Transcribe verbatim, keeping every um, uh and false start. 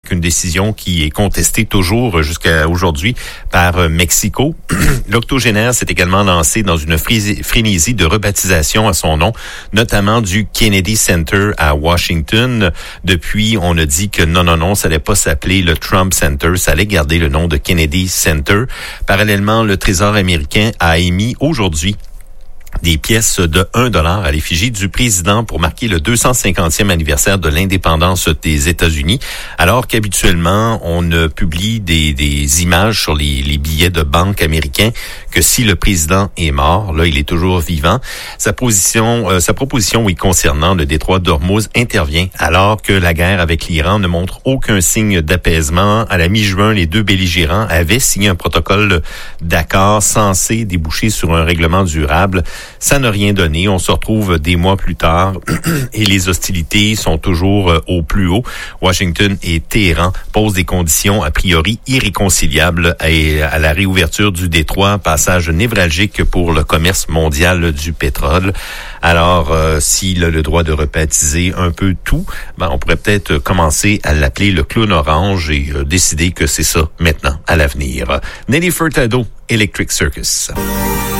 Québec, une décision qui est contestée toujours jusqu'à aujourd'hui par Mexico. L'octogénaire s'est également lancé dans une frénésie de rebaptisation à son nom, notamment du Kennedy Center à Washington. Depuis, on a dit que non, non, non, ça allait pas s'appeler le Trump Center, ça allait garder le nom de Kennedy Center. Parallèlement, le Trésor américain a émis aujourd'hui des pièces de un dollar à l'effigie du président pour marquer le deux cent cinquantième anniversaire de l'indépendance des États-Unis, alors qu'habituellement, on ne publie des, des images sur les, les billets de banque américains que si le président est mort. Là, il est toujours vivant. Sa position, euh, sa proposition, oui, concernant le détroit d'Ormuz intervient alors que la guerre avec l'Iran ne montre aucun signe d'apaisement. À la mi-juin, les deux belligérants avaient signé un protocole d'accord censé déboucher sur un règlement durable. Ça n'a rien donné. On se retrouve des mois plus tard et les hostilités sont toujours au plus haut. Washington et Téhéran posent des conditions a priori irréconciliables à la réouverture du détroit, passage névralgique pour le commerce mondial du pétrole. Alors, euh, s'il a le droit de rebaptiser un peu tout, ben, on pourrait peut-être commencer à l'appeler le clown orange et euh, décider que c'est ça maintenant à l'avenir. Nelly Furtado, Electric Circus.